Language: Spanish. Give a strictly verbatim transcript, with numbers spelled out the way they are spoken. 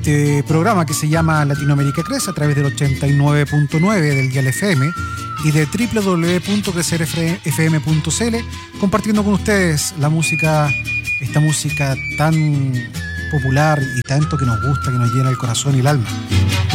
este programa que se llama Latinoamérica Crece a través del ochenta y nueve punto nueve del dial F M y de doble u doble u doble u punto crecer f m punto c l, compartiendo con ustedes la música, esta música tan popular y tanto que nos gusta, que nos llena el corazón y el alma.